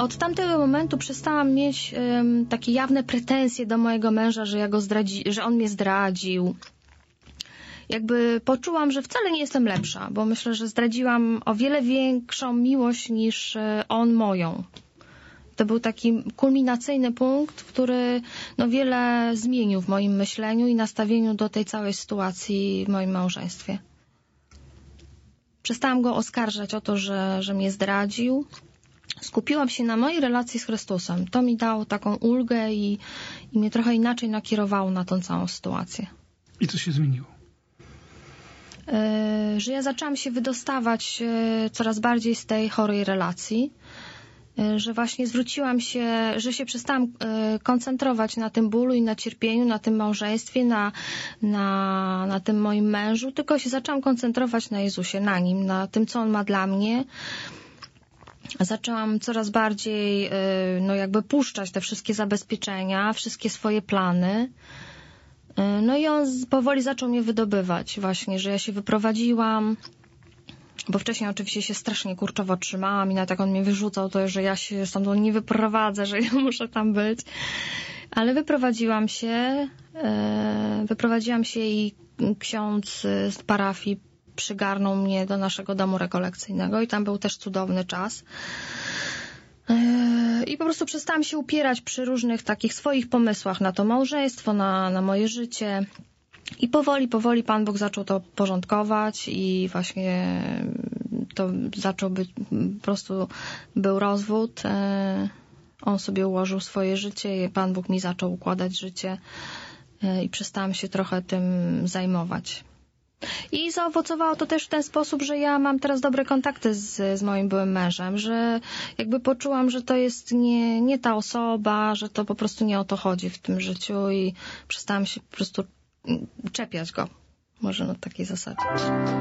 Od tamtego momentu przestałam mieć takie jawne pretensje do mojego męża, że że on mnie zdradził. Jakby poczułam, że wcale nie jestem lepsza, bo myślę, że zdradziłam o wiele większą miłość niż on moją. To był taki kulminacyjny punkt, który wiele zmienił w moim myśleniu i nastawieniu do tej całej sytuacji w moim małżeństwie. Przestałam go oskarżać o to, że mnie zdradził. Skupiłam się na mojej relacji z Chrystusem. To mi dało taką ulgę i mnie trochę inaczej nakierowało na tą całą sytuację. I co się zmieniło? Że ja zaczęłam się wydostawać coraz bardziej z tej chorej relacji, że właśnie zwróciłam się, że się przestałam koncentrować na tym bólu i na cierpieniu, na tym małżeństwie, na tym moim mężu, tylko się zaczęłam koncentrować na Jezusie, na Nim, na tym, co On ma dla mnie. Zaczęłam coraz bardziej jakby puszczać te wszystkie zabezpieczenia, wszystkie swoje plany. No i on powoli zaczął mnie wydobywać właśnie, że ja się wyprowadziłam, bo wcześniej oczywiście się strasznie kurczowo trzymałam i nawet jak on mnie wyrzucał, to że ja się stamtąd nie wyprowadzę, że ja muszę tam być. Ale wyprowadziłam się i ksiądz z parafii przygarnął mnie do naszego domu rekolekcyjnego i tam był też cudowny czas. I po prostu przestałam się upierać przy różnych takich swoich pomysłach na to małżeństwo, na moje życie. I powoli Pan Bóg zaczął to porządkować i właśnie to zaczął być, po prostu był rozwód. On sobie ułożył swoje życie i Pan Bóg mi zaczął układać życie i przestałam się trochę tym zajmować. I zaowocowało to też w ten sposób, że ja mam teraz dobre kontakty z moim byłym mężem, że jakby poczułam, że to jest nie ta osoba, że to po prostu nie o to chodzi w tym życiu i przestałam się po prostu czepiać go. Może na takiej zasadzie.